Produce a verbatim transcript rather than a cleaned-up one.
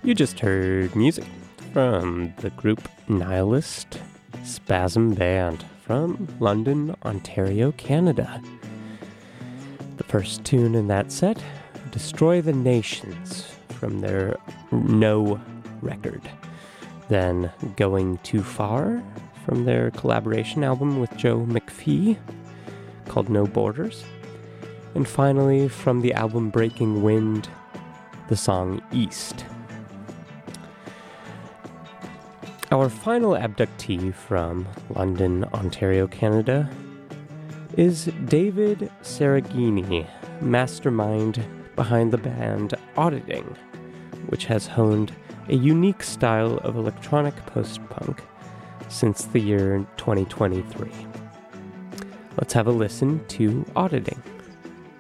You just heard music from the group Nihilist Spasm Band from London, Ontario, Canada. The first tune in that set, Destroy the Nations, from their No record. Then Going Too Far, from their collaboration album with Joe McPhee, called No Borders. And finally, from the album Breaking Wind, the song East. Our final abductee from London, Ontario, Canada, is David Saragini, mastermind behind the band Auditing, which has honed a unique style of electronic post-punk since the year twenty twenty-three. Let's have a listen to Auditing.